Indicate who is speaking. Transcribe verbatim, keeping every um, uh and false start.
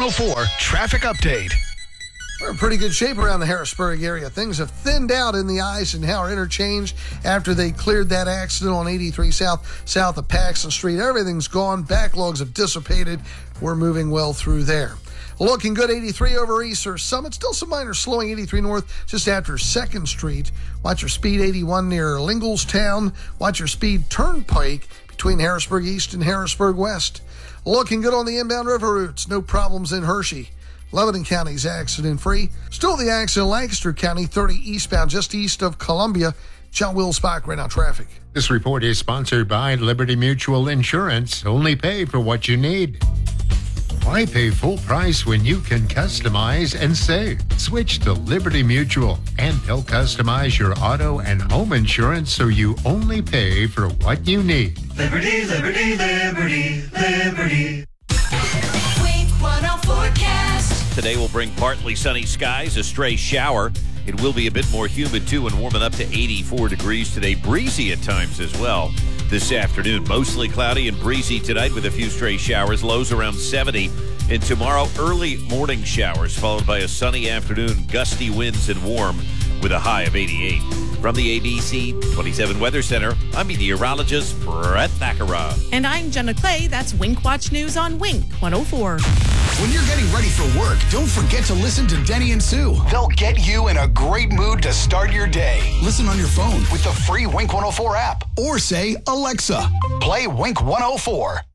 Speaker 1: oh four traffic update.
Speaker 2: We're in pretty good shape around the Harrisburg area. Things have thinned out in the Eisenhower interchange after they cleared that accident on eighty-three South, south of Paxton Street. Everything's gone. Backlogs have dissipated. We're moving well through there. Looking good, eighty-three over Easter Summit. Still some minor slowing, eighty-three north just after second Street. Watch your speed eighty-one near Linglestown. Watch your speed Turnpike between Harrisburg East and Harrisburg West. Looking good on the inbound river routes. No problems in Hershey. Lebanon County's accident-free. Still the accident in Lancaster County, thirty eastbound, just east of Columbia. John Wills-Bach, right now traffic.
Speaker 3: This report is sponsored by Liberty Mutual Insurance. Only pay for what you need. Why pay full price when you can customize and save? Switch to Liberty Mutual, and they'll customize your auto and home insurance so you only pay for what you need.
Speaker 4: Liberty, Liberty, Liberty, Liberty.
Speaker 5: Wink one oh forecast.
Speaker 6: Today will bring partly sunny skies, a stray shower. It will be a bit more humid, too, and warming up to eighty-four degrees today. Breezy at times as well this afternoon. Mostly cloudy and breezy tonight with a few stray showers. Lows around seventy. And tomorrow, early morning showers, followed by a sunny afternoon, gusty winds and warm with a high of eighty-eight. From the A B C twenty-seven Weather Center, I'm meteorologist Brett Thakara.
Speaker 7: And I'm Jenna Clay. That's Wink Watch News on Wink one oh four.
Speaker 1: When you're getting ready for work, don't forget to listen to Denny and Sue. They'll get you in a great mood to start your day. Listen on your phone with the free Wink one oh four app. Or say, Alexa, play Wink one oh four.